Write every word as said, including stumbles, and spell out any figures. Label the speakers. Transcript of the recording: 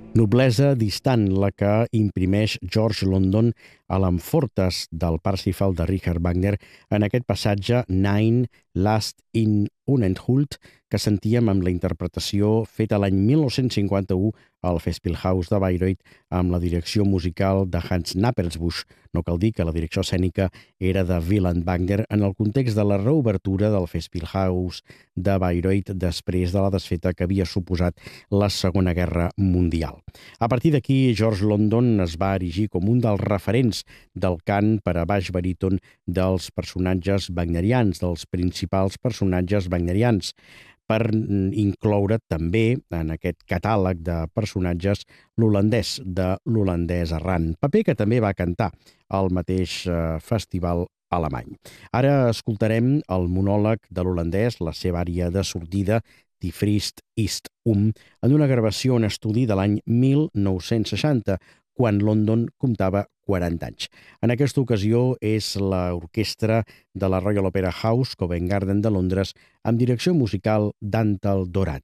Speaker 1: Noblesa distant, la que imprimeix George London a l'Amfortas del Parsifal de Richard Wagner en aquest passatge Nine Last in Unenthold, que sentíem amb la interpretació feta l'any mil nou-cents cinquanta-u al Festspielhaus de Bayreuth amb la direcció musical de Hans Knappersbusch. No cal dir que la direcció escènica era de Wieland Wagner en el context de la reobertura del Festspielhaus de Bayreuth després de la desfeta que havia suposat la Segona Guerra Mundial. A partir d'aquí, George London es va erigir com un dels referents del cant per a baix baríton dels personatges wagnerians, dels principals personatges wagnerians, per incloure també en aquest catàleg de personatges l'holandès de l'holandès errant, paper que també va cantar al mateix eh, festival alemany. Ara escoltarem el monòleg de l'holandès, la seva ària de sortida, Die Vriest ist um, en una gravació en estudi de l'any mil nou-cents seixanta, quan London comptava quaranta anys. En aquesta ocasió és l'orquestra de la Royal Opera House, Covent Garden de Londres, amb direcció musical d'Antal Dorat.